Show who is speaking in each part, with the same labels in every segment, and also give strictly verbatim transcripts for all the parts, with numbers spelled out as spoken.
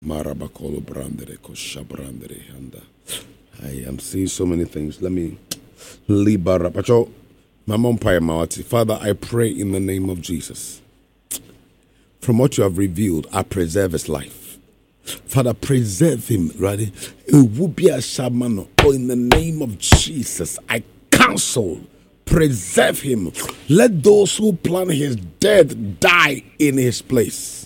Speaker 1: Marabakolo brandere kosha brandere handa. I am seeing so many things. Let me libara. Pacho, my mom mawati. Father, I pray in the name of Jesus. From what you have revealed, I preserve his life. Father, preserve him, right? It will be a shamano. Oh, in the name of Jesus, I counsel, preserve him. Let those who plan his death die in his place.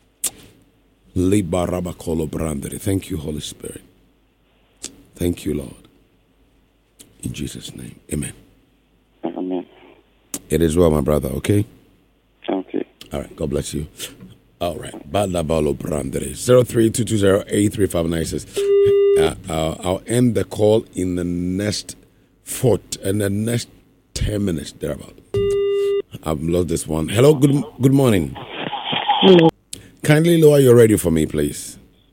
Speaker 1: Thank you, Holy Spirit. Thank you, Lord. In Jesus' name, amen.
Speaker 2: Amen.
Speaker 1: It is well, my brother, okay?
Speaker 2: Okay.
Speaker 1: All right, God bless you. All right, Badabalo Brandere, zero three two two zero eight three five nine says, uh, uh, I'll end the call in the next four, in the next ten minutes, thereabout. I've lost this one. Hello, good good morning.
Speaker 3: Hello.
Speaker 1: Kindly lower your radio for me, please.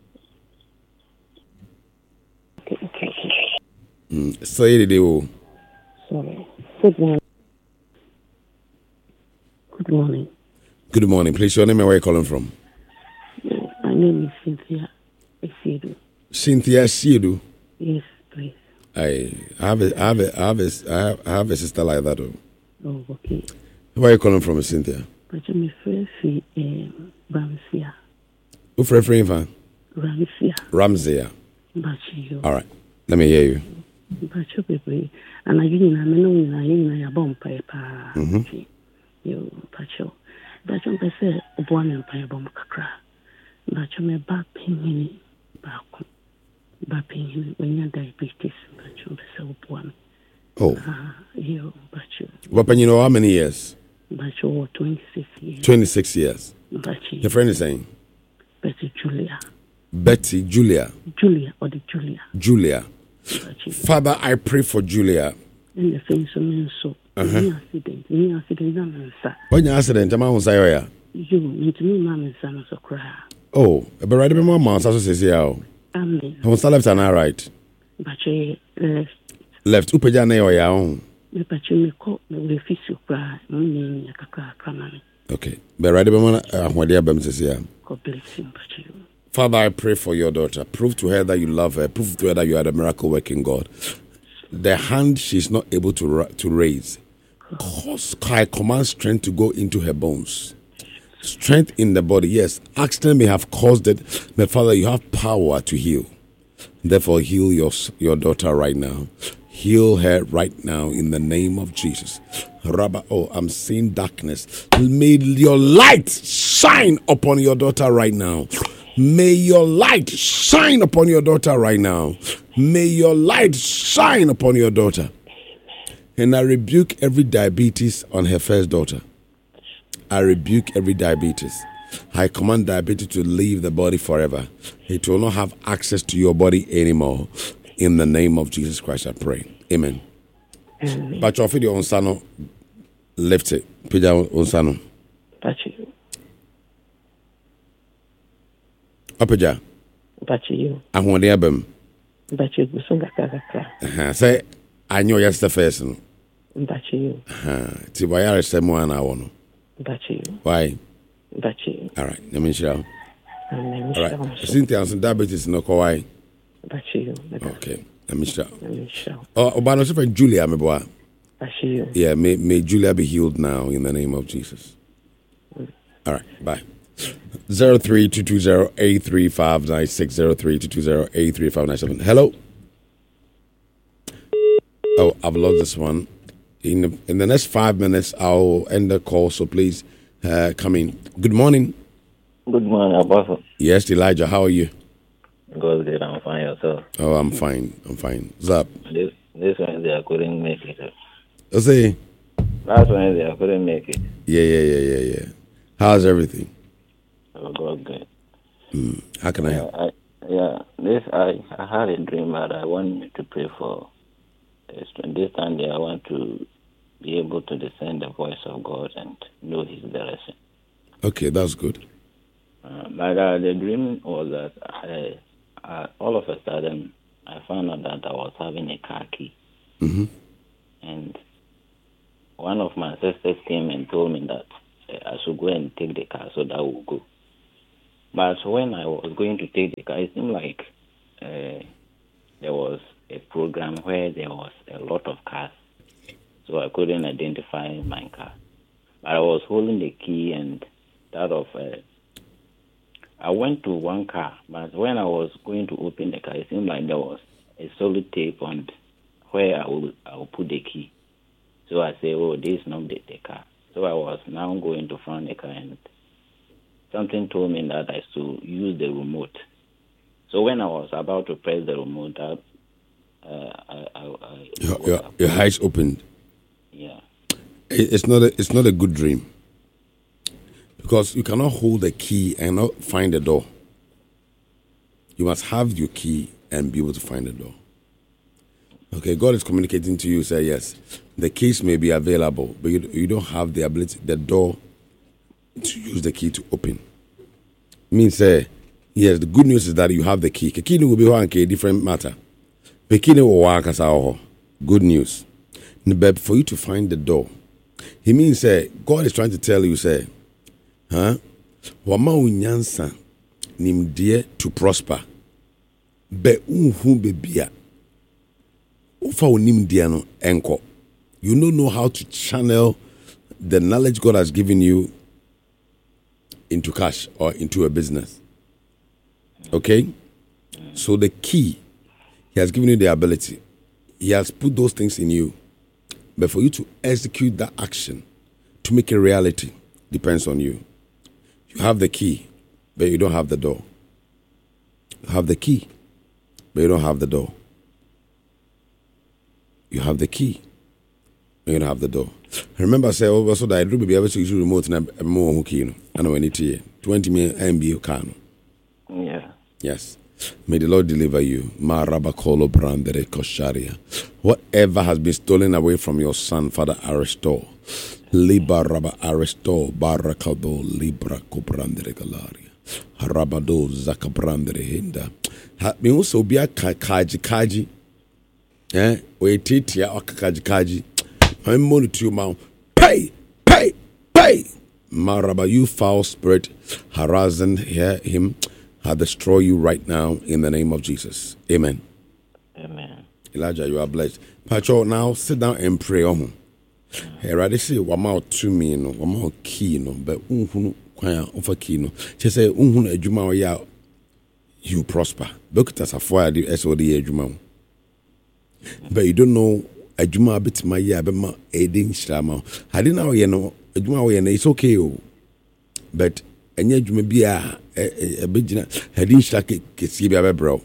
Speaker 3: Okay, okay, okay.
Speaker 1: Mm, say it, oh.
Speaker 3: Sorry. Good morning. Good morning.
Speaker 1: Good morning. Please, your name and where you're calling from?
Speaker 3: My name is Cynthia Siedu.
Speaker 1: Cynthia Siedu?
Speaker 3: Yes, please.
Speaker 1: I have a, I have a, I have a, I have, I have a sister like that. Oh,
Speaker 3: oh okay.
Speaker 1: Where are you calling from, Cynthia?
Speaker 3: But I'm afraid for Ramsia.
Speaker 1: Who for friend fan?
Speaker 3: Ramsia.
Speaker 1: Ramsia.
Speaker 3: But you.
Speaker 1: All right. Let me hear you.
Speaker 3: But you people, and I didn't know you are bomb paper. You, but you. But you say, one empire bomb cacra. But you may back pain back. Back pain when you're diabetes. But you say, one.
Speaker 1: Oh.
Speaker 3: Uh, you, but you.
Speaker 1: What, you know how many years?
Speaker 3: But you twenty-six years.
Speaker 1: twenty-six years.
Speaker 3: But you.
Speaker 1: Your friend is saying?
Speaker 3: Betty Julia.
Speaker 1: Betty Julia.
Speaker 3: Julia or the Julia.
Speaker 1: Julia. Father, I pray for Julia.
Speaker 3: In the face of me, so. Uh-huh. Accident. Me accident. I'm sad.
Speaker 1: When you accident, I'm on Saya.
Speaker 3: You need to me, Mamma, son, so cry.
Speaker 1: Oh, but right in my mom's house says, yeah.
Speaker 3: Amen.
Speaker 1: I'm on left and I right.
Speaker 3: But you left.
Speaker 1: Left. Upejane or your own.
Speaker 3: But you may call me refuse to cry. Money, a cry, cry,
Speaker 1: okay. But right in my mom, when they are says, yeah.
Speaker 3: God bless him, but you.
Speaker 1: Father, I pray for your daughter. Prove to her that you love her. Prove to her that you are the miracle working God. The hand she's not able to to raise. Cause I command strength to go into her bones. Strength in the body. Yes, accident may have caused it, but Father, you have power to heal. Therefore, heal your your daughter right now. Heal her right now in the name of Jesus. Rabba, oh, I'm seeing darkness. May your light shine upon your daughter right now. May your light shine upon your daughter right now. May your light shine upon your daughter. And I rebuke every diabetes on her first daughter. I rebuke every diabetes. I command diabetes to leave the body forever. It will not have access to your body anymore. In the name of Jesus Christ, I pray. Amen.
Speaker 3: Amen.
Speaker 1: But your video on Sano, lift it. Pija on Sano.
Speaker 3: But you.
Speaker 1: Apeja.
Speaker 3: But you.
Speaker 1: I want the album.
Speaker 3: But you.
Speaker 1: Uh-huh. Say, I know you're the first.
Speaker 3: But you.
Speaker 1: Uh-huh. Tibayara Samuel and I want.
Speaker 3: But you.
Speaker 1: Why?
Speaker 3: But you.
Speaker 1: All right. Let me show.
Speaker 3: All
Speaker 1: right. Cynthia and diabetes no kawaii.
Speaker 3: But you.
Speaker 1: Okay. Let me show.
Speaker 3: Let me show.
Speaker 1: Oh, Obano friend Julia, my boy.
Speaker 3: But you.
Speaker 1: Yeah, may may Julia be healed now in the name of Jesus. Mm. All right. Bye. Zero three two two zero eight three five nine six zero three two two zero eight three five nine seven. Hello. Oh, I've lost this one. In the, in the next five minutes, I'll end the call. So please uh, come in. Good morning.
Speaker 4: Good morning, Apostle.
Speaker 1: Yes, Elijah. How are you?
Speaker 4: Good, good. I'm fine. Yourself?
Speaker 1: Oh, I'm fine. I'm fine. What's up?
Speaker 4: This this Wednesday I couldn't make it.
Speaker 1: What's it?
Speaker 4: Last Wednesday I couldn't make it.
Speaker 1: Yeah, yeah, yeah, yeah, yeah. How's everything?
Speaker 4: Oh, God, good.
Speaker 1: Mm. How can I help?
Speaker 4: Uh, I, yeah, this I I had a dream that I want you to pray for. This Sunday I want to be able to discern the voice of God and know His direction.
Speaker 1: Okay, that's good.
Speaker 4: Uh, but uh, the dream was that I, I, all of a sudden I found out that I was having a car key.
Speaker 1: Mm-hmm.
Speaker 4: And one of my sisters came and told me that uh, I should go and take the car so that will go. But when I was going to take the car, it seemed like uh, there was a program where there was a lot of cars. So I couldn't identify my car. But I was holding the key and that of... Uh, I went to one car, but when I was going to open the car, it seemed like there was a solid tape on where I will, I will put the key. So I said, oh, this is not the, the car. So I was now going to find the car and something told me that I should use the remote. So when I was about to press the remote, I, uh, I, I, I
Speaker 1: your, your, your eyes opened.
Speaker 4: Yeah.
Speaker 1: It's not a, it's not a good dream. Because you cannot hold the key and not find the door. You must have your key and be able to find the door. Okay, God is communicating to you, say yes, the keys may be available, but you, you don't have the ability, the door, to use the key to open. Means, say, yes, the good news is that you have the key. The key will be one a different matter. The key will work as our good news. But for you to find the door, he means, say, God is trying to tell you, say, huh? Wama unyansa nimdie to prosper. Be unhu bebia. Ufa unimdia no enko. You don't know how to channel the knowledge God has given you into cash or into a business. Okay? So the key, he has given you the ability. He has put those things in you. But for you to execute that action, to make a reality, depends on you. You have the key, but you don't have the door. You have the key, but you don't have the door. You have the key, but you don't have the door. Remember, I said also that I do be able to use remote and a more key. I know any tea. Twenty million M B can.
Speaker 4: Yeah.
Speaker 1: Yes. May the Lord deliver you. Marabakolo brandere kosharia. Whatever has been stolen away from your son, Father, I restore. Liba raba aresto barakado libra cobrandere galaria. Harabado zakabrandere hinda. Me also be a kaji kaji. Eh? We titia or kaji kaji. I'm money to you, mouth. Pay, pay, pay. Maraba, you foul spirit, harassing hear him. I destroy you right now in the name of Jesus. Amen.
Speaker 4: Amen.
Speaker 1: Elijah, you are blessed. Pacho, now sit down and pray. Oh, hey, right? Say one more to me, no, one more key, no, but unhunu kwaya ofa key, no. She say unhunu ejuma oya, you prosper. Look at us after the S O D ejuma. But you don't know ejuma bit my ya, but ma edin shrama. I didn't know you know ejuma oya, it's okay, oh, but. And yet you may be a a big heading shack see be a bro.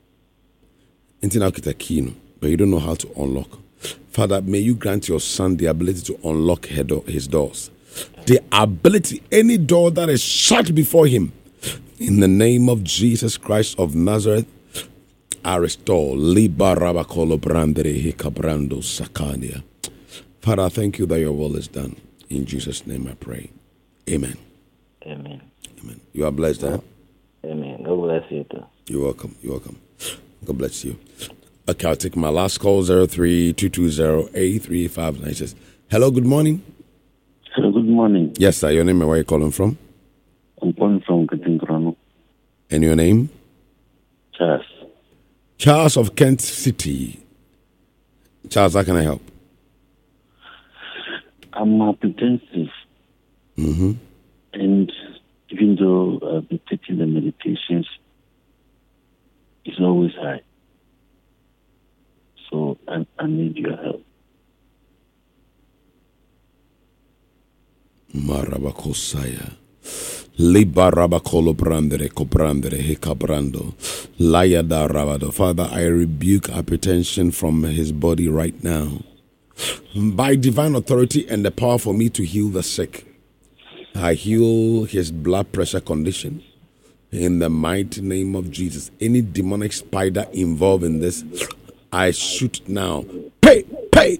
Speaker 1: Until now get a key, but you don't know how to unlock. Father, may you grant your son the ability to unlock his doors. The ability, any door that is shut before him. In the name of Jesus Christ of Nazareth, I restore. Liba rabakolo brandere hikabrando sakania. Father, I thank you that your will is done. In Jesus' name I pray. Amen.
Speaker 4: Amen.
Speaker 1: Amen. You are blessed, huh?
Speaker 4: Amen. God bless you too.
Speaker 1: You're welcome. You're welcome. God bless you. Okay, I'll take my last call, zero three two two zero eight three five nine. Says, hello, good morning.
Speaker 2: Hello, good morning.
Speaker 1: Yes, sir. Your name and where are you calling from?
Speaker 2: I'm calling from Ketingrano.
Speaker 1: And your name?
Speaker 2: Charles.
Speaker 1: Charles of Kent City. Charles, how can I help?
Speaker 2: I'm hypertensive.
Speaker 1: Mm-hmm.
Speaker 2: And even though I've been taking the medications, it's always high. So I, I need your help.
Speaker 1: Marabakosaya. Libarabakolo brandere cobrandere hekabrando. Layada rabado. Father, I rebuke hypertension from his body right now. By divine authority and the power for me to heal the sick. I heal his blood pressure condition in the mighty name of Jesus. Any demonic spider involved in this, I shoot now. Pay, pay.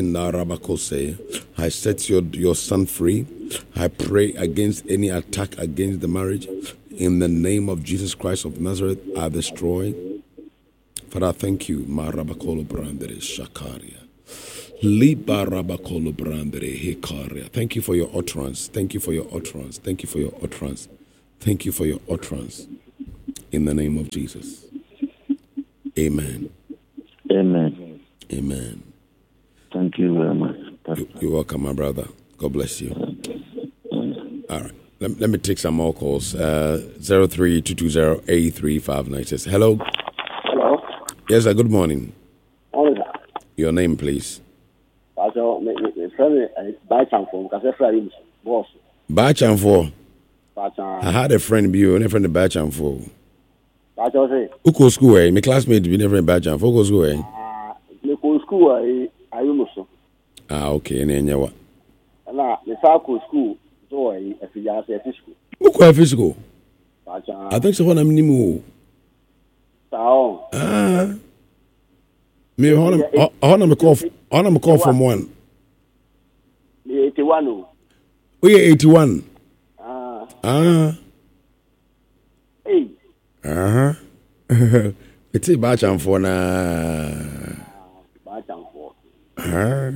Speaker 1: I set your, your son free. I pray against any attack against the marriage. In the name of Jesus Christ of Nazareth, I destroy. Father, thank you. Marabakolo brandere shakaria. Thank you for your utterance. Thank you for your utterance. Thank you for your utterance. Thank you for your utterance. In the name of Jesus. Amen.
Speaker 2: Amen.
Speaker 1: Amen.
Speaker 2: Thank you very much.
Speaker 1: You, you're welcome, my brother. God bless you. All right. Let, let me take some more calls. Uh, zero three two two zero eight three five nine six. Hello.
Speaker 5: Hello.
Speaker 1: Yes, sir. Good morning.
Speaker 5: Morning.
Speaker 1: Your name, please.
Speaker 5: Pastor, my friend is Bachanfo. Because friend boss.
Speaker 1: Bachanfo.
Speaker 5: Bachan.
Speaker 1: I had a friend, you, and a friend Bachanfo.
Speaker 5: Bachan say.
Speaker 1: Who go school? Eh? My classmate be never in Bachanfo. Who go school? Eh?
Speaker 5: Ah, me go school. I I muso.
Speaker 1: Ah, okay. And then what?
Speaker 5: Na me sa go school. So I afija say school.
Speaker 1: Who go physical?
Speaker 5: Bachan.
Speaker 1: I think so. When I'm nimu.
Speaker 5: Sao.
Speaker 1: Ah. Me, how am how am I call? How am I call from one?
Speaker 5: Me eighty-one.
Speaker 1: Oh yeah, eighty-one.
Speaker 5: Ah.
Speaker 1: Ah.
Speaker 5: Hey.
Speaker 1: Uh huh. It's a Bachanfo na.
Speaker 5: Bachanfo.
Speaker 1: Ah.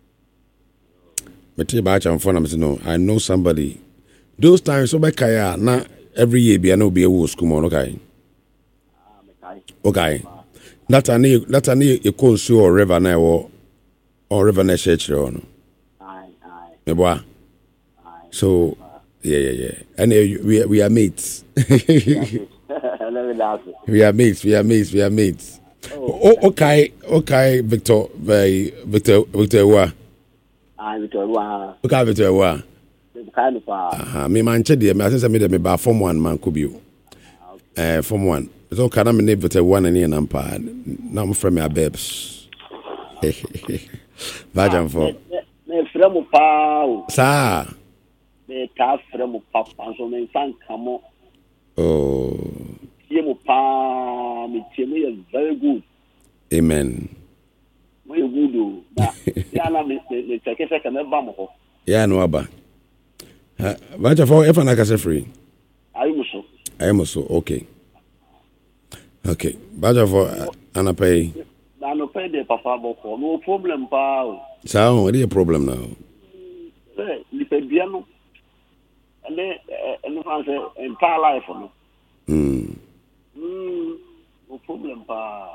Speaker 1: But Bachanfo na me say no. I know somebody. Those times so by kaya na every year be I know be a wo school mo okay.
Speaker 5: Ah, me kai.
Speaker 1: Okay. That any that any a consu or river na or or river na church no.
Speaker 5: Aye, aye.
Speaker 1: Me boy.
Speaker 5: Aye.
Speaker 1: So yeah yeah yeah. And uh, we we are mates. We are mates. We are mates. We are mates. Oh, okay, okay, Victor, by Victor, Victor, wa.
Speaker 5: Aye, Victor, wa.
Speaker 1: Okay, Victor, wa.
Speaker 5: Kind of.
Speaker 1: Aha, me man chedi. Me asense me de me ba form one man could be. Eh, form one. So can I me name Victor one and na nampa. Na mo frame me babes. Bajan for.
Speaker 5: Me frame pa.
Speaker 1: Sa.
Speaker 5: Me ta frame pa. So me fan kamo.
Speaker 1: Oh.
Speaker 5: You pa, me is very good.
Speaker 1: Amen.
Speaker 5: We good. Yeah, na me me check if I can never mo.
Speaker 1: Yeah, no aba. Baja for if I can free.
Speaker 5: I am so.
Speaker 1: I am so okay. Okay. Baja for anapay.
Speaker 5: Na no pay de papa boko. No problem pa.
Speaker 1: So what is the problem now?
Speaker 5: Eh, ni pe bia no. And then and no entire life no.
Speaker 1: Hmm.
Speaker 5: Mm, no problem pa.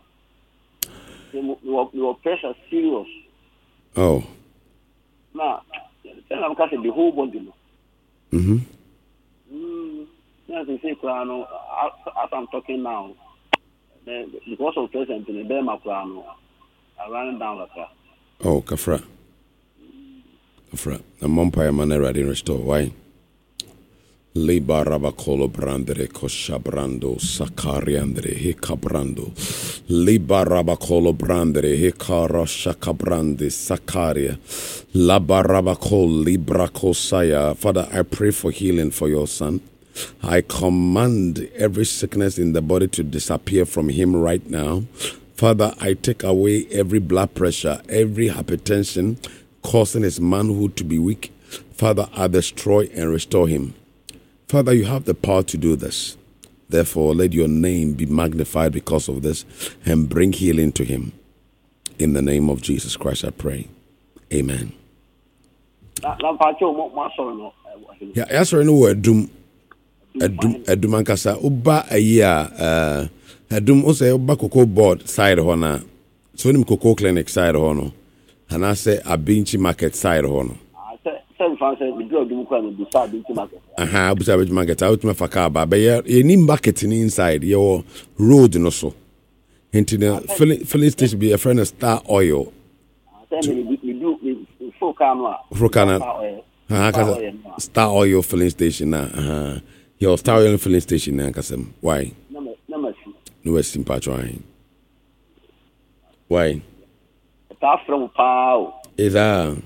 Speaker 5: Your your pressure serious.
Speaker 1: Oh.
Speaker 5: Now, then I'm catching the whole body.
Speaker 1: Mm-hmm.
Speaker 5: Mm. As I say, Krano, as I'm talking now, because of present in the Bema Krano, I ran down like that.
Speaker 1: Oh, Kafra. Kafra. A mumpire man ready to restore. Why? Liba rabakolo brandere koshabrando sakariandre hikabrando. Liba rabakolo brandere hikara shakabrande sakaria. Laba rabakol libra kosaya. Father, I pray for healing for your son. I command every sickness in the body to disappear from him right now. Father, I take away every blood pressure, every hypertension causing his manhood to be weak. Father, I destroy and restore him. Father, you have the power to do this. Therefore, let your name be magnified because of this and bring healing to him. In the name of Jesus Christ, I pray. Amen. Yeah, yes, I know a doom. Edum edum ankasa oba ayi a edum o say oba cocoa board side ho na so nim cocoa clinic side ho no ana say abinchi market side ho no
Speaker 5: Some fans say we do do kwa do sa abinchi market.
Speaker 1: Aha abusa abinchi market out me faka ba be ye ni market ni inside your road no so into the filling, filling station be a friend of Star Oil.
Speaker 5: Say me we do we full camera.
Speaker 1: Full camera. Aha Star Oil filling station na aha your Star Oil filling station na kasem. Why?
Speaker 5: No no
Speaker 1: No simple trying. Why?
Speaker 5: Ta from pao.
Speaker 1: Is that?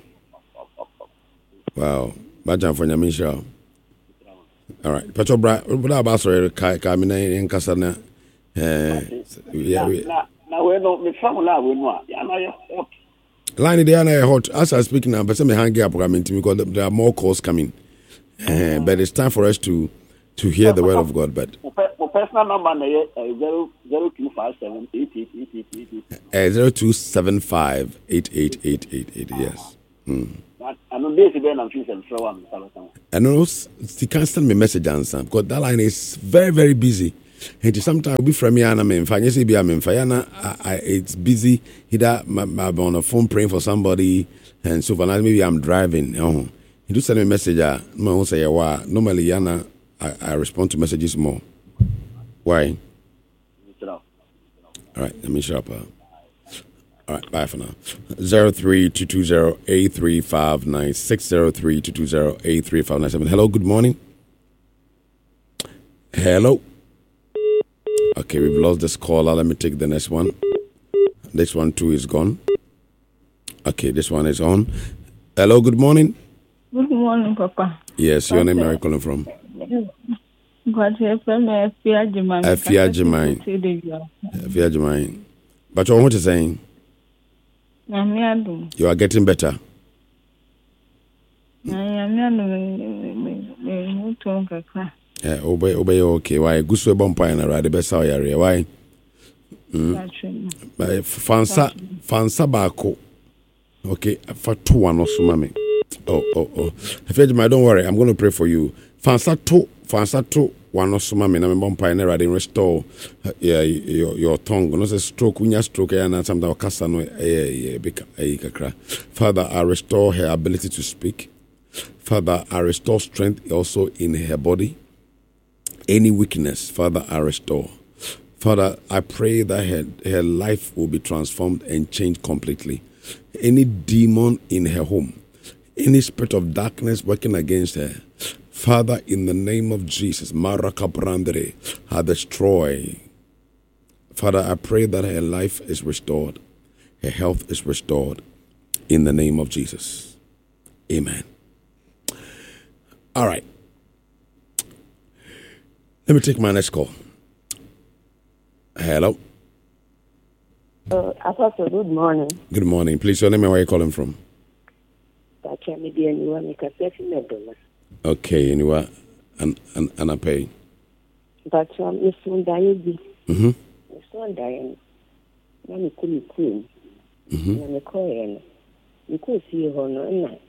Speaker 1: Wow. Bajan for Nyamisha. All right. Pacho bra bra ba so kai kai me na en kasa na eh
Speaker 5: na na we no me from na we no ya na ye hot.
Speaker 1: Line they are na hot. As I speak now, but me hang up program because there are more calls coming. Uh, but it's time for us to to hear the word of God. But
Speaker 5: my personal number is zero zero two five seven eight eight eight eight eight eight.
Speaker 1: Uh, zero two seven five eight eight eight eight eight. Yes. Hmm.
Speaker 5: I I'm basically then I'm choosing for one.
Speaker 1: And also, you can send me a message answer because that line is very, very busy. And sometimes we from me and I'm in financial be I'm in Fayana. It's busy. Either I'm on a phone praying for somebody, and so for now maybe I'm driving. Oh, you do send me a message. I say, "Wow." Normally, Yana, I, I respond to messages more. Why? All right, let me shut up. All right, bye for now. Zero three two two zero eight three five nine six zero three two two zero eight three five nine seven. Hello, good morning. Hello. Okay, we've lost this caller. Let me take the next one. This one too is gone. Okay, this one is on. Hello, good morning.
Speaker 6: Good morning, Papa.
Speaker 1: Yes, your name, where are you calling from? Afia Jemine. Afia Jemine. But what you saying? You are getting better. Yeah, obey, obey, okay. Why? Gusu bompa na rade besa oyare. Why? Mm. Fansa, fansa bako. Okay, for two one also, mami. Oh, oh, oh. Afia, don't worry. I'm going to pray for you. Fansa two, fansa two one also, mami. Na me bompa na rade restore. Yeah, your your tongue. No say stroke, unya stroke. Yeah, na sometimes kasa no. Yeah, yeah, bika, yeah, kakra. Father, I restore her ability to speak. Father, I restore strength also in her body. Any weakness, Father, I restore. Father, I pray that her, her life will be transformed and changed completely. Any demon in her home, any spirit of darkness working against her, Father, in the name of Jesus, Maraka Brandere, I destroy. Father, I pray that her life is restored, her health is restored, in the name of Jesus. Amen. All right. Let me take my next call. Hello.
Speaker 7: Uh, Apostle, good morning.
Speaker 1: Good morning. Please, your name and where are you calling from?
Speaker 7: Okay,
Speaker 1: anyway, and and and I pay.
Speaker 7: But um, if one day,
Speaker 1: mm-hmm.
Speaker 7: If one day, let me call you queen.
Speaker 1: Mm-hmm.
Speaker 7: Let me call you. You could see her no.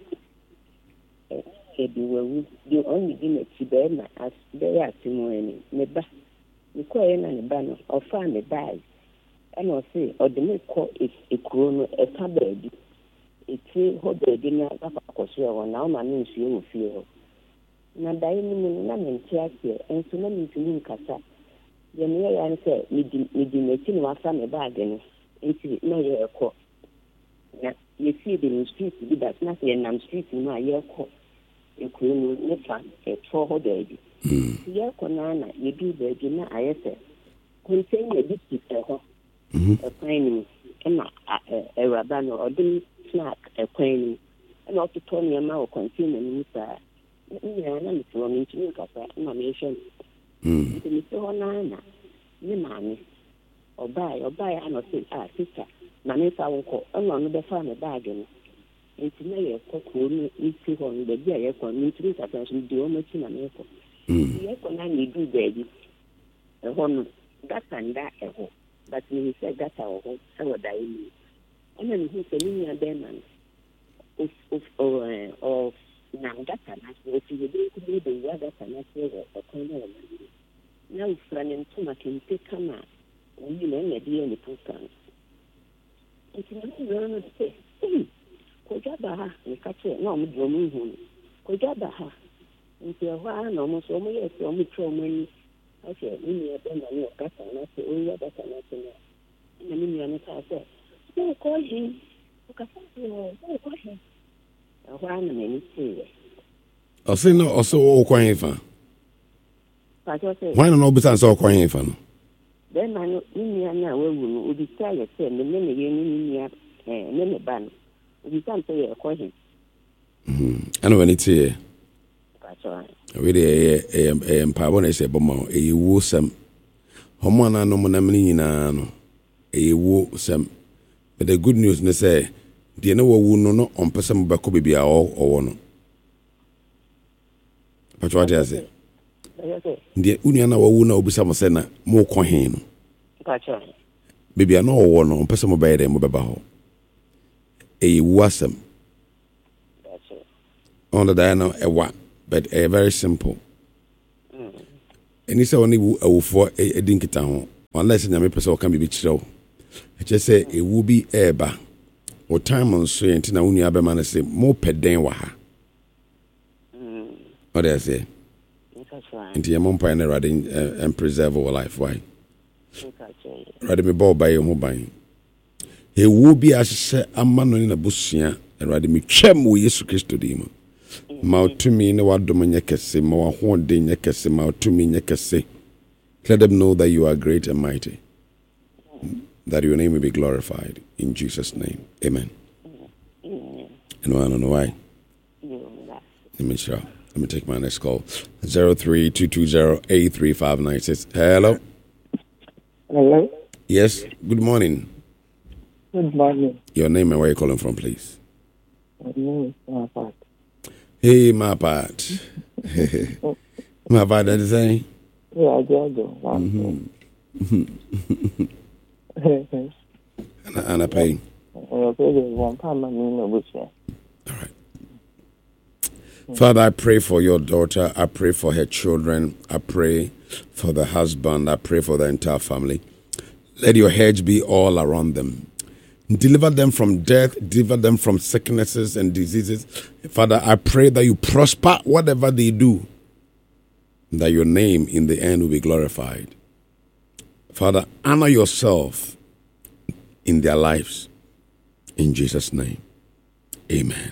Speaker 7: The only thing that as they are testimony, neba, you call in and banner or find a bag, and I'll say, or the make call is a chrono, a tablet. It's a whole baby now, because you are now my means you will feel. Now, dying, none in Tiakia, and so many to me, Cassa. The near answer, medinating was some a bargain, into no year call. Now, you see the street, that's nothing, and I'm street in my year call. Including Nifa, a four baby. Here, Conana, you do the dinner, I say. Contain a district at home, a planning, and a rabano or doing snack, a planning, and also Tony a mouth consuming Missa. I'm from into my nation. Mister Honana, you mammy, or buy or buy, and or say, ah, sister, Mammy, I will call, and on the farm a bargain. It's never a cock room, it's on the day, I can introduce attention to almost in America. Yes, when I do baby, a home that and that a home, but he said that our home, I would die. And then he's a linear demon of of now that and if you didn't do the weather and I say a corner. Now, running too much in take come out, we learn a deal in the program. It's not learn to say, Kojabaha, and catch it, no, Jomu, Kojabaha, and say, why, no, almost only a few money. I said, we are done a new cat, and I say, oh, yeah, that's nothing. And the million I said, don't call him, don't call him. Why, I'm a say,
Speaker 1: I say, no, also, all quiet fan. Why not be so quiet fan?
Speaker 7: Then I know Indiana will be tired, and the many years, and many ban. You can't say a question.
Speaker 1: I know when it's here. Really, a empower is a bomb, a woo some. Homana no monamina, a woo some. But the good news, they say, the no woo no on person back be all or one. But what is it? The Uniana woo no be some senna, more coin. Baby, I know one on person by them about. A wasam. On the Diana, a what? But a very simple. And it's only a for a dinky town, unless in a person can be show. I just say it will be eba or time on so and now only other man say more per day waha. What do I say? Into your mom pine and preserve our life. Why? Rather me ball by your mobile. He will be as a man in a bushia and rather me chem with Jesus Christ to demon. Mouth to me in a word dominecase, more horn day necase, mouth to me necase. Let them know that you are great and mighty, that your name will be glorified in Jesus' name. Amen. And I don't know why. Let me try. Let me take my next call. Zero three two two zero eight three five nine six. Hello.
Speaker 8: Hello.
Speaker 1: Yes. Good morning.
Speaker 8: Good morning.
Speaker 1: Your name and where you're calling from, please.
Speaker 8: My name is Mapat.
Speaker 1: Hey, Mapat. Mapat, that is saying?
Speaker 8: Yeah, I do.
Speaker 1: And I pay.
Speaker 8: I pay one pound money in the bush.
Speaker 1: All right. Father, I pray for your daughter. I pray for her children. I pray for the husband. I pray for the entire family. Let your hedge be all around them. Deliver them from death. Deliver them from sicknesses and diseases. Father, I pray that you prosper whatever they do, that your name in the end will be glorified. Father, honor yourself in their lives. In Jesus' name, amen.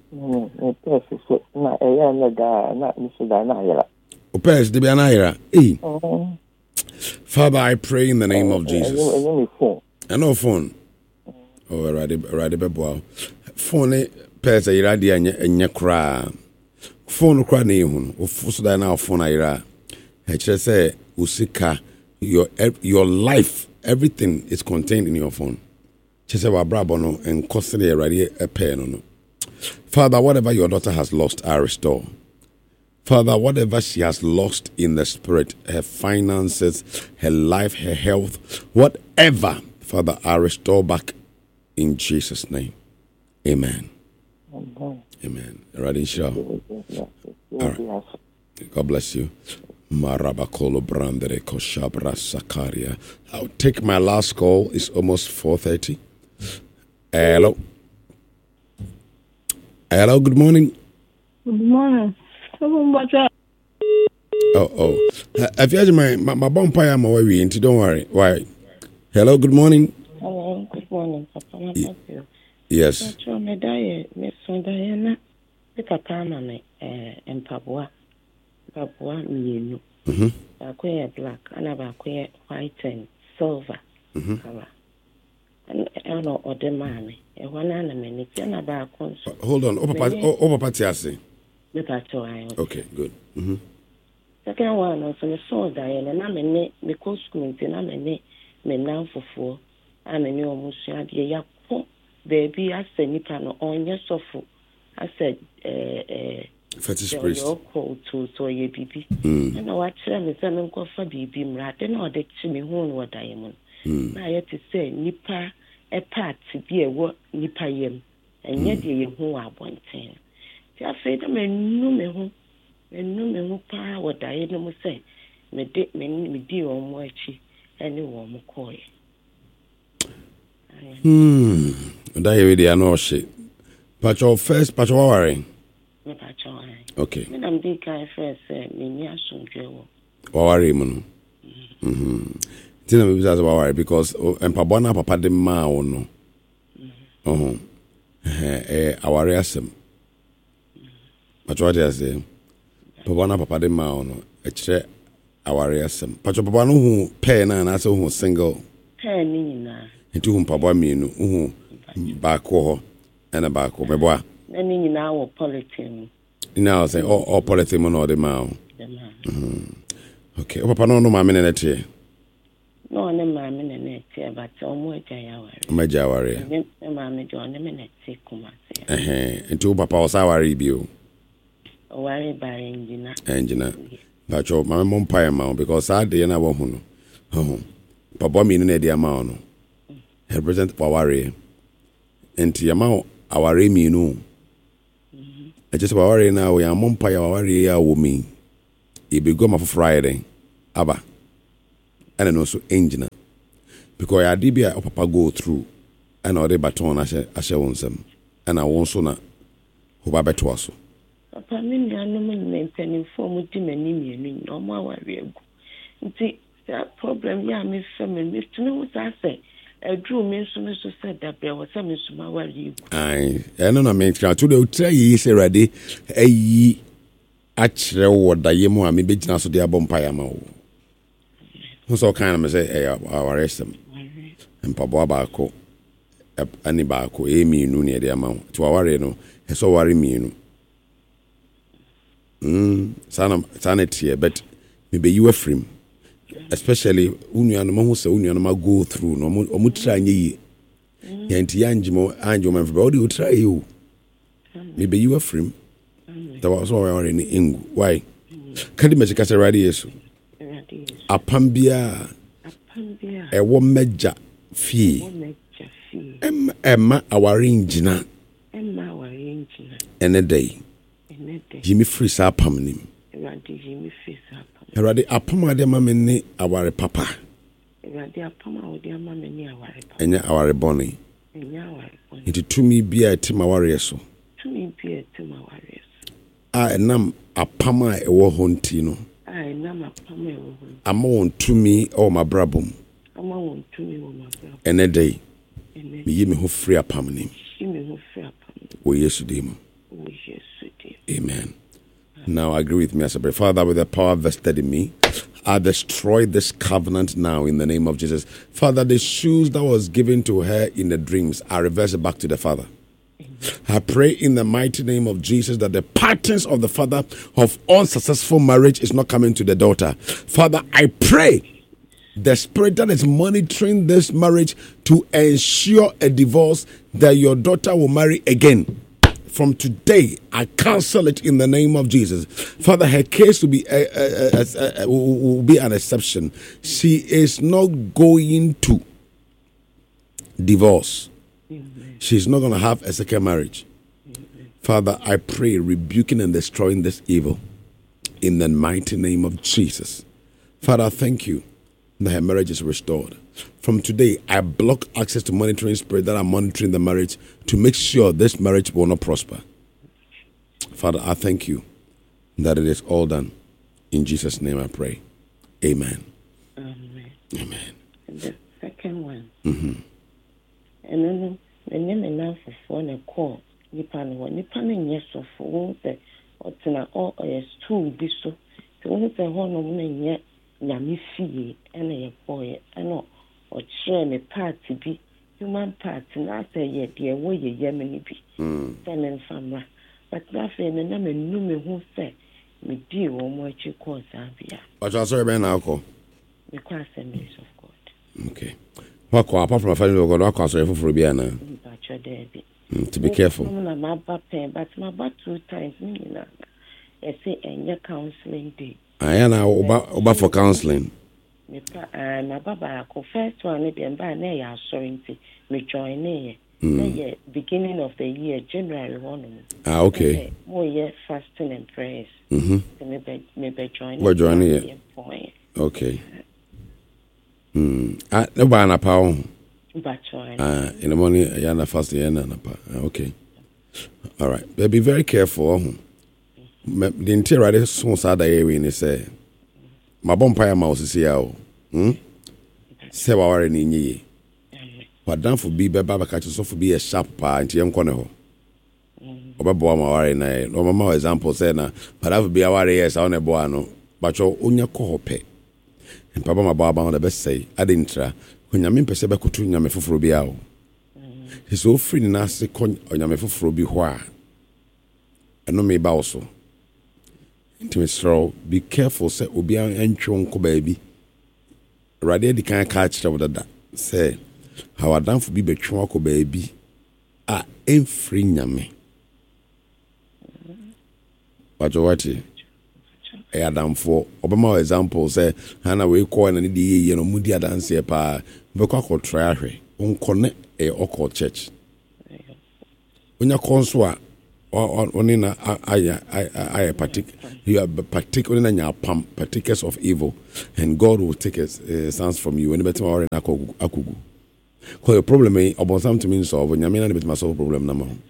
Speaker 1: Father, I pray in the name of Jesus. I know phone. Oh, ready, ready, wow. Phone, pairs a iradi and yakra. Phone cry name, or Fusuda now phone ira. I just say, Usika, your your life, everything is contained in your phone. Chesewa Brabono and costly already a pen. Father, whatever your daughter has lost, I restore. Father, whatever she has lost in the spirit, her finances, her life, her health, whatever, Father, I restore back in Jesus' name. Amen. Amen. Amen. Ready, show. All right. God bless you. Marabakolo Brandere Koshabra Sakaria. I'll take my last call. It's almost four thirty. Hello. Hello, good morning.
Speaker 6: Good morning. Oh,
Speaker 1: oh. If you have my my bumpire, I'm away, don't worry. Why? Hello, good morning.
Speaker 7: Hello, good morning, Papa. Y-
Speaker 1: yes.
Speaker 7: Me die, me son Diana. Me papa mama eh empabua. Papua mienu.
Speaker 1: Mhm.
Speaker 7: Ba black, ana ba white and silver.
Speaker 1: Mhm.
Speaker 7: Color. And I know ode mama. E wana na me ni na ba ko.
Speaker 1: Hold on. O papa o papa ti ase.
Speaker 7: Me pato ayo.
Speaker 1: Okay, good. Mhm.
Speaker 7: Second one also me son Diana na me ne me ko school nti na me ne me nan fofo. Ana me omusua de ya ko baby ase nipa no onye sofo. Ase eh eh
Speaker 1: fetish priest.
Speaker 7: Yo to to ye bibi.
Speaker 1: Mm.
Speaker 7: And I watch them me say me ko fa bibi mra. De na ode chi me hu no diamond.
Speaker 1: Mm.
Speaker 7: Na ye te say nipa e part bi e wo nipa yem. Enye de ye hu abonten. Ti afi de me nu me hu. Me nu me hu pa wo dae no mo say me de me me di o mo achi ene wo mo ko ye.
Speaker 1: Hmm. That you really know shit. Pacho first, Pacho Wawari.
Speaker 7: Me pacho ai.
Speaker 1: Okay.
Speaker 7: Me nam di kai first say me ni asundwe wo.
Speaker 1: Wawari mono. Mhm. Tina me bisa Wawari because empabona papa de ma ono. Mhm. Eh eh awari asem. Pacho what you say? Pabona papa de ma ono. E kire awari asem. Pacho papa no hu pair na na so hu single.
Speaker 7: Pair ni nyina.
Speaker 1: Nti hu mpabwa mienu hu baako ho na baako meboa.
Speaker 7: Na ni nyina wo politics.
Speaker 1: Now say all all politics no de ma. Mhm. Okay, papa no no ma me na tie.
Speaker 7: No, ne ma me na tie but omo eja ya ware.
Speaker 1: Omo eja ware.
Speaker 7: Ne ma me jo ne me na tie kuma tie.
Speaker 1: Eh eh, nti papa o sa ware bi o.
Speaker 7: O ware bare engineer.
Speaker 1: Engineer. Bacho ma me mo mpae ma because sa de na wo hu no. Oh. Papa mi na de ama no. Represent Wawari. And Yamao Awari Minu. I just worry now. We are mumpire worry ya woman. It be go my Friday, Abba. And also engine because I did be a papa go through and all the baton I shall I shall want some and I won't sooner who by better also.
Speaker 7: Papa, me, I know me penny for me to many me no more worry. That problem, yeah, Miss Simon, Mister No, what I say. I drew me so much to say that there was some small worry. I
Speaker 1: don't know, make to the tell you, say ready, a ye actually what the yemo, I may be just so dear bumpire mo. Who's all kind of say, our arrest them. And Papa Barco, any barco, a me no near the amount to our no, it's so worry me. No. Hmm, sanity, but maybe you are free. Especially Union who say Union go through no or try ye. Yanti Anjimo, Anjo, everybody will try you. Maybe you are free. That was all I in Ing. Why? Can you make a radiation? A pambia, a one major fee. Emma, our engine, and a day. Jimmy Freeze up him. Erade apama de mama ni aware papa.
Speaker 7: Erade apama o de mama ni aware papa.
Speaker 1: Enya aware boni.
Speaker 7: Enya aware boni.
Speaker 1: Nti tumi bia etima aware so.
Speaker 7: Tumi bia etima aware so.
Speaker 1: Ah enam apama e wo honti no.
Speaker 7: Ah enam apama e wo honti.
Speaker 1: Ama won tumi o mabrabom.
Speaker 7: Ama won tumi o mabrabom.
Speaker 1: Ene day.
Speaker 7: Ene.
Speaker 1: Me yimi ho free apam ni.
Speaker 7: Yimi ho free apam.
Speaker 1: O Yesu dem.
Speaker 7: O Yesu dem.
Speaker 1: Amen. Now agree with me as a prayer. Father, with the power vested in me, I destroy this covenant now in the name of Jesus. Father, the shoes that was given to her in the dreams, I reverse it back to the Father. I pray in the mighty name of Jesus that the patterns of the father of unsuccessful marriage is not coming to the daughter. Father, I pray the spirit that is monitoring this marriage to ensure a divorce, that your daughter will marry again. From today, I cancel it in the name of Jesus. Father, her case will be a, a, a, a, will be an exception. She is not going to divorce. Amen. She's not going to have a second marriage. Amen. Father, I pray, rebuking and destroying this evil in the mighty name of Jesus. Father, I thank you that her marriage is restored. From today, I block access to monitoring spirit that are monitoring the marriage to make sure this marriage will not prosper. Father, I thank you that it is all done. In Jesus' name I pray. Amen.
Speaker 7: Amen.
Speaker 1: Amen.
Speaker 7: And the second one.
Speaker 1: Mm-hmm.
Speaker 7: And then the name enough for a call. Nipan one. Nipan yes of one say or tina or a stool be so. The one say one of them yet Yamifi and a boy and or share me party be human party na say ye dear way ye yemini be then famra but nothing and I'm a new me who say me dear or more you cause Abia.
Speaker 1: But I saw Ben alcohol.
Speaker 7: Because assemblies of God.
Speaker 1: Okay. What apart from a family of God, what cause for Rubiana? To be careful.
Speaker 7: I'm about pain, but my back two times me I say and your counseling day.
Speaker 1: I am now over for counseling.
Speaker 7: My baba, first one, and by now, sorry, me join here. Beginning of the year, January one.
Speaker 1: Ah, okay.
Speaker 7: More year fasting and prayers.
Speaker 1: Mm-hmm.
Speaker 7: Maybe join.
Speaker 1: We're joining here. Okay. Hmm. Ah, no banana power. Ah, in the morning, Yana fast the end. Okay. All right. But be very careful. The interior is so sad. I mean, say, my bumpire mouse is here. Hmm. Say, what are you doing? What done for be Baba catches so for be a sharp pa and young corner. Oba ma worry na. No mama example say na, but I will be a worry yes on a boano. But your onya kohope. And Papa my baba on the best say, I didn't try. When you mean Peseba kutu nyame fufuro bi awo. He's so free na se kon nyame fufuro bi ho a. Eno me ba also. Intimate be careful, say obi antwe nko baabi. Rade di kan ka kire wodada. Say how adam for be betwe nko baabi a emfri nyame. Wajo wati. E adam for obama example say hana we call na di ye no mudi adanse pa be kwa ko try ahwe. Onko ne e okọ church. Onya konso a Only na I I I partic you are particularly na pam partakers of evil, and God will take his uh, sons from you. When better or akugu akugu. Because your problem is about something means solve. When you mean a bit my solve problem na mo.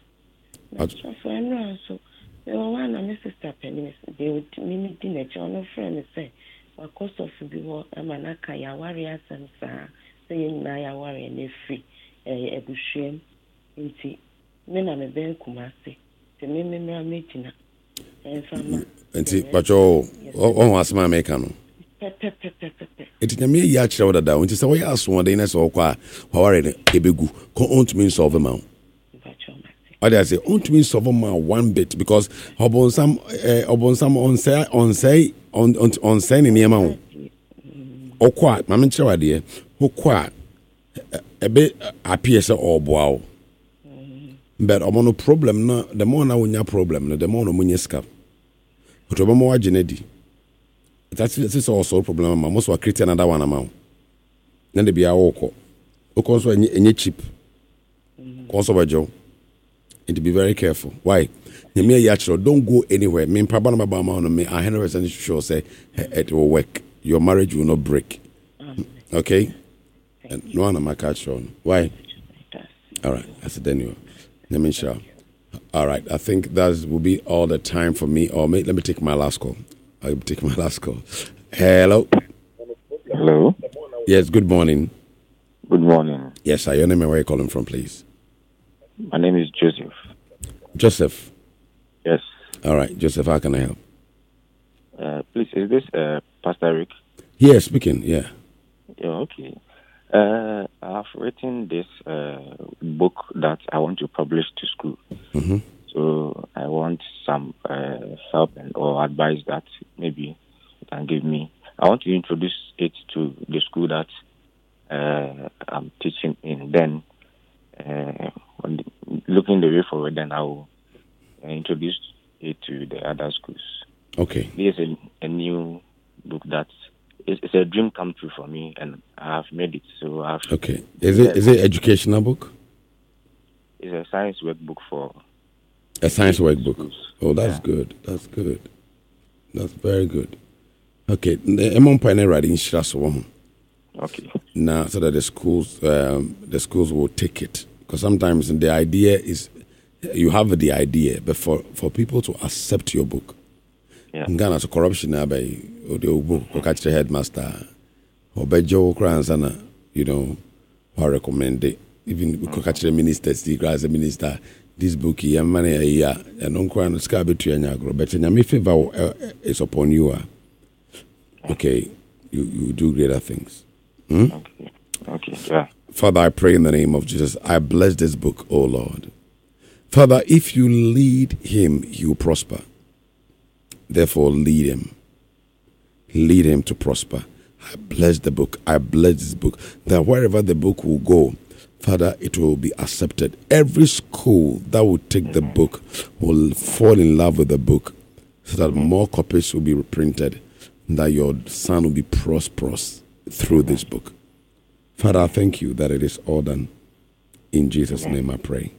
Speaker 7: So I know so. The one na my sister Penny, they would me dinner. No friend say, "What cost of the war? I'm an akaya warrior and sa saying na ya warrior and free a bushim into." Me na me ben Kumasi. Te me me me amejina. Enfama.
Speaker 1: Enti pacho o o asma America no.
Speaker 7: Pe pe pe pe pe.
Speaker 1: Enti nyame ya kire wo dada. Enti se wo ya aso de na se wo kwa waware ne ebegu. Ko ontumi solve ma.
Speaker 7: Pacho masi.
Speaker 1: I dey say ontumi solve ma one bit because obonsam eh obonsam on say on say on on say ne niam wo. Okwa ma me kire wade. Okwa ebe appear say oboa. But I'm on a problem now. The more now we have problem, the more we have scap. But we more genedi. That's that's also a problem. Most we create another one amount. Then they be a oko. Oko also any cheap. Also by Joe. And to be very careful. Why? You may actually don't go anywhere. Me papa na baba ma me. I hundred percent sure say it will work. Your marriage will not break. Okay. And no one am I catch on. Why? All right. I said then you. Let me show. All right, I think that will be all the time for me. Or may, let me take my last call. I'll take my last call. Hello.
Speaker 8: Hello.
Speaker 1: Yes, good morning.
Speaker 8: Good morning.
Speaker 1: Yes, sir. Your name and where are you calling from, please?
Speaker 8: My name is Joseph.
Speaker 1: Joseph.
Speaker 8: Yes.
Speaker 1: All right, Joseph, how can I help?
Speaker 8: Uh, please, is this uh, Pastor Rick?
Speaker 1: Yeah, speaking, yeah.
Speaker 8: Yeah, okay. Uh, I've written this uh, book that I want to publish to school.
Speaker 1: Mm-hmm.
Speaker 8: So I want some uh, help and or advice that maybe you can give me. I want to introduce it to the school that uh, I'm teaching in. Then, uh, when looking the way forward, then I will introduce it to the other schools.
Speaker 1: Okay.
Speaker 8: This is a, a new book that's It's, it's a dream come true for me, and I have made it. So I have.
Speaker 1: Okay. Is it is it educational book?
Speaker 8: It's a science workbook for.
Speaker 1: A science workbook.
Speaker 8: Schools.
Speaker 1: Oh, that's
Speaker 8: Yeah.
Speaker 1: good. That's good. That's very good. Okay. Emon Pioneer writing Shiraso.
Speaker 8: Okay.
Speaker 1: Now, so that the schools um, the schools will take it, because sometimes the idea is you have the idea, but for, for people to accept your book.
Speaker 8: Yeah.
Speaker 1: In Ghana, so corruption now by the book, or catch the headmaster, or by Joe Cransana, you know, or recommend it. Even we catch the minister, the grass minister, this book, yeah, money, yeah, and on Crown Sky between Yagro, but in your favor is upon you. Okay, you, you do greater things. Hmm?
Speaker 8: Okay. Okay. Yeah.
Speaker 1: Father, I pray in the name of Jesus, I bless this book, oh Lord. Father, if you lead him, he will prosper. Therefore, lead him. Lead him to prosper. I bless the book. I bless this book. That wherever the book will go, Father, it will be accepted. Every school that will take the book will fall in love with the book, so that more copies will be reprinted, that your son will be prosperous through this book. Father, I thank you that it is all done. In Jesus' name I pray.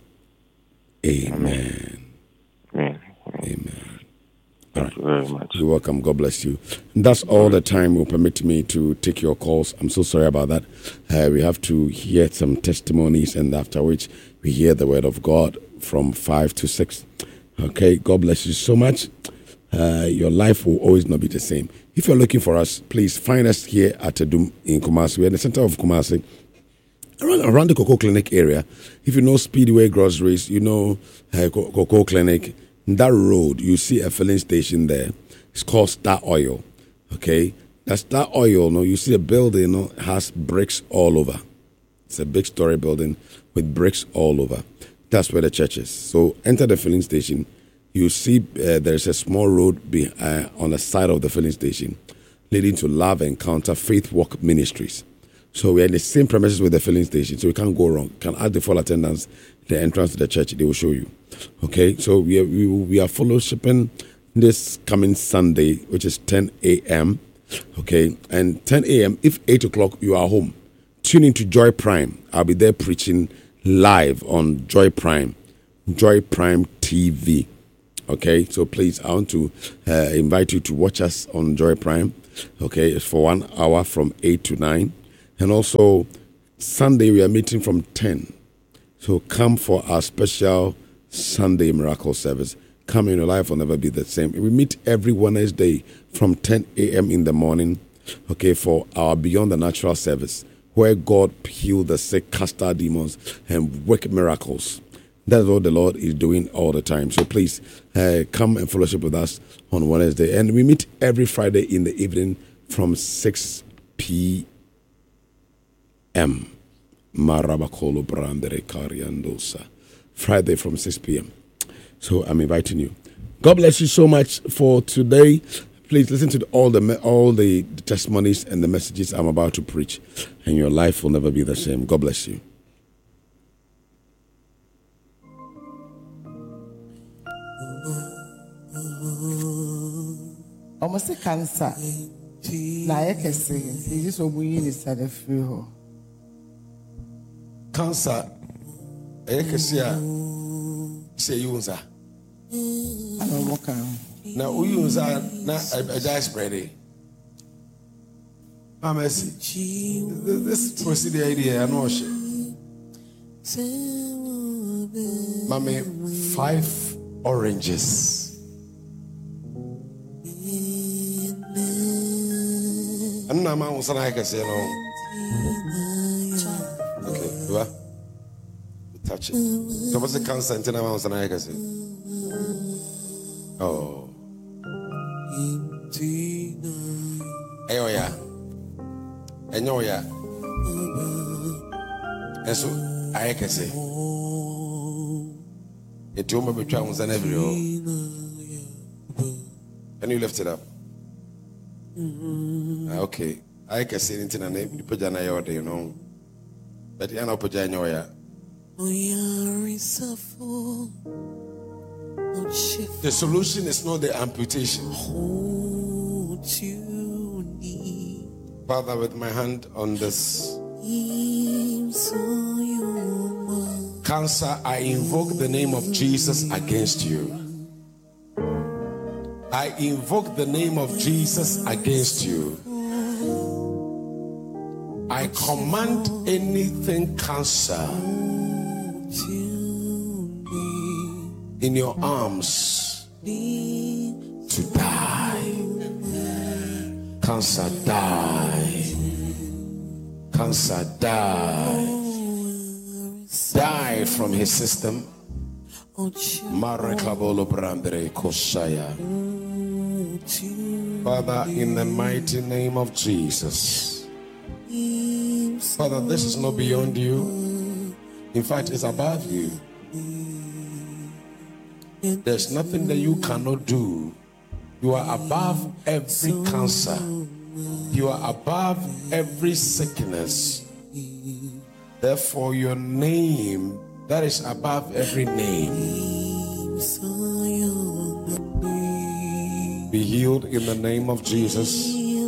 Speaker 1: Amen.
Speaker 8: Amen.
Speaker 1: Amen.
Speaker 8: Thank you very much.
Speaker 1: You're welcome. God bless you. That's all the time will permit me to take your calls. I'm so sorry about that. Uh, we have to hear some testimonies, and after which we hear the word of God from five to six. Okay. God bless you so much. Uh, your life will always not be the same. If you're looking for us, please find us here at Edum in Kumasi. We're in the center of Kumasi, around, around the Cocoa Clinic area. If you know Speedway Groceries, you know uh, Cocoa Clinic. That road, you see a filling station there. It's called Star Oil. Okay? That Star Oil, no, you see a building, no, has bricks all over. It's a big story building with bricks all over. That's where the church is. So enter the filling station. You see uh, there's a small road be, uh, on the side of the filling station leading to Love Encounter Faith Walk Ministries. So we're in the same premises with the filling station, so we can't go wrong. You can ask the full attendants the entrance to the church, they will show you. Okay, so we are, we, we are fellowshipping this coming Sunday, which is ten a.m. Okay, and ten a.m. if eight o'clock you are home, tune into Joy Prime. I'll be there preaching live on Joy Prime, Joy Prime T V. T V. Okay, so please, I want to uh, invite you to watch us on Joy Prime. Okay, it's for one hour from eight to nine. And also, Sunday, we are meeting from ten. So come for our special Sunday miracle service. Come and your life will never be the same. We meet every Wednesday from ten a.m. in the morning, okay, for our Beyond the Natural service, where God heal the sick, cast out demons, and work miracles. That's what the Lord is doing all the time. So please uh, come and fellowship with us on Wednesday. And we meet every Friday in the evening from six p.m. Marabakolo Brandere Kariandosa. Friday from six p.m. So I'm inviting you. God bless you so much for today. Please listen to all the all the testimonies and the messages I'm about to preach, and your life will never be the same. God bless you.
Speaker 9: Almost a cancer. Na I can say, he just obuyi ni sada free ho.
Speaker 1: Cancer. I can see a say you unza.
Speaker 9: I don't walk on.
Speaker 1: Now we unza na a die spread. Ah, mercy. This procedure idea I know she. Mommy, five oranges. I'm not my own son. I can say no. Okay, what? Touch it. So what's the cancer? And I'm my own son. I can say. Oh. Hey, oh yeah. I know yeah. And so I can say. It told me between us and every oh. And you lift it up. Mm-hmm. Okay, I can say anything and you put your name, you know. But you know, put your name. The solution is not the amputation. Father, with my hand on this cancer, I invoke the name of Jesus against you. I invoke the name of Jesus against you. I command anything cancer in your arms to die. Cancer die. Cancer die. Die from his system. Marekabolo Brandre Koshaya. Father, in the mighty name of Jesus. Father, this is not beyond you. In fact, it's above you. There's nothing that you cannot do. You are above every cancer. You are above every sickness. Therefore, your name, that is above every name, be healed in the name of Jesus.